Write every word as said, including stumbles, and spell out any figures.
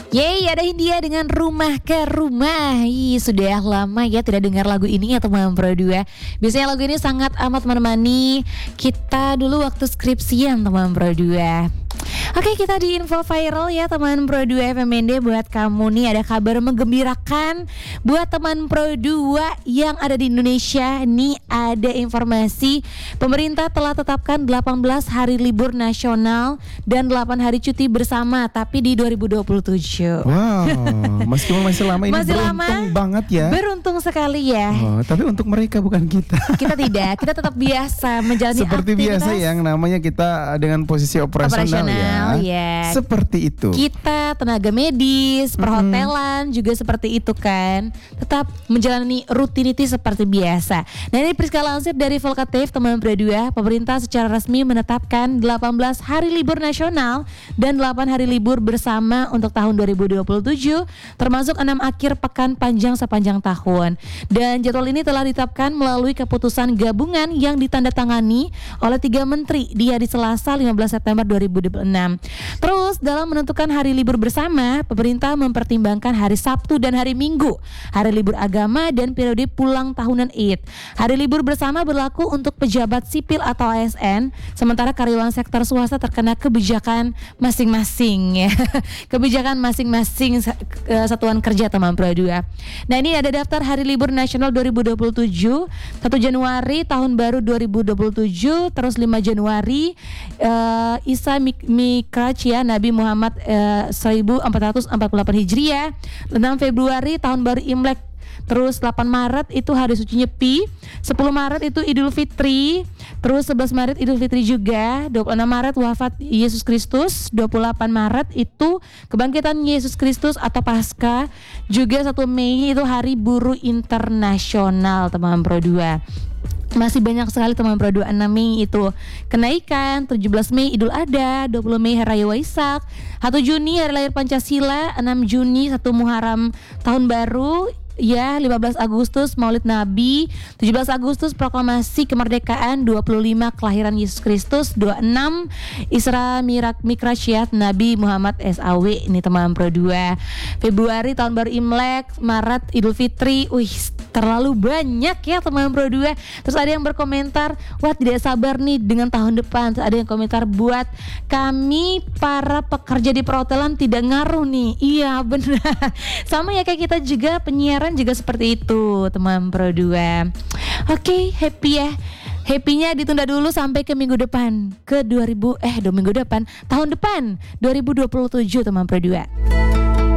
Yeay, ada Hindia dengan Rumah ke Rumah. Ih, sudah lama ya tidak dengar lagu ini ya teman Pro dua. Biasanya lagu ini sangat amat menemani kita dulu waktu skripsian teman Pro dua. Oke, kita di info viral ya teman Pro dua F M N D. Buat kamu nih ada kabar menggembirakan buat teman Pro dua yang ada di Indonesia. Nih ada informasi pemerintah telah tetapkan delapan belas hari libur nasional dan delapan hari cuti bersama tapi di dua ribu dua puluh tujuh. Wow, meskipun masih lama ini Masih beruntung lama, banget ya. Beruntung sekali ya. Oh, tapi untuk mereka bukan kita. Kita tidak, kita tetap biasa menjalani Seperti aktivitas biasa yang namanya kita dengan posisi operasional, operasional ya. ya. Seperti itu. Kita tenaga medis, perhotelan mm-hmm. juga seperti itu kan. Tetap menjalani rutinitas seperti biasa. Nah ini Priska lansir dari Volkatif teman Pro dua. Pemerintah secara resmi menetapkan delapan belas hari libur nasional dan delapan hari libur bersama untuk tahun dua ribu dua puluh tujuh, termasuk enam akhir pekan panjang sepanjang tahun. Dan jadwal ini telah ditetapkan melalui keputusan gabungan yang ditandatangani oleh tiga menteri di hari Selasa lima belas September dua ribu dua puluh enam. Terus dalam menentukan hari libur bersama, pemerintah mempertimbangkan hari Sabtu dan hari Minggu, hari libur agama dan periode pulang tahunan Id. Hari libur bersama berlaku untuk pejabat sipil atau A S N, sementara karyawan sektor swasta terkena kebijakan masing-masing ya. Kebijakan masing-masing satuan kerja teman Pro dua. Nah ini ada daftar hari libur nasional dua ribu dua puluh tujuh, satu Januari tahun baru dua ribu dua puluh tujuh, terus lima Januari uh, Isa Mik- Mikraj ya, Nabi Muhammad uh, seribu empat ratus empat puluh delapan Hijriah, enam Februari tahun baru Imlek. Terus delapan Maret itu hari suci Nyepi, sepuluh Maret itu Idul Fitri, terus sebelas Maret Idul Fitri juga, dua puluh enam Maret wafat Yesus Kristus, dua puluh delapan Maret itu kebangkitan Yesus Kristus atau Paskah, juga satu Mei itu Hari Buruh Internasional teman Pro dua. Masih banyak sekali teman Pro dua. Enam Mei itu kenaikan, tujuh belas Mei Idul Adha, dua puluh Mei Hari Raya Waisak, satu Juni Hari Lahir Pancasila, enam Juni satu Muharram Tahun Baru ya, lima belas Agustus Maulid Nabi, tujuh belas Agustus Proklamasi Kemerdekaan, dua puluh lima kelahiran Yesus Kristus, dua puluh enam Isra Mirak Mikraj ya, Nabi Muhammad S A W. Ini teman Pro dua. Februari tahun baru Imlek, Maret Idul Fitri. Wih, terlalu banyak ya teman Pro dua. Terus ada yang berkomentar, wah tidak sabar nih dengan tahun depan. Terus ada yang komentar, buat kami para pekerja di perhotelan tidak ngaruh nih. Iya benar. Sama ya kayak kita juga penyiaran juga seperti itu teman Pro dua. Oke, happy ya. Happy-nya ditunda dulu sampai ke minggu depan, ke dua ribu eh dua minggu depan, tahun depan dua ribu dua puluh tujuh teman Pro dua.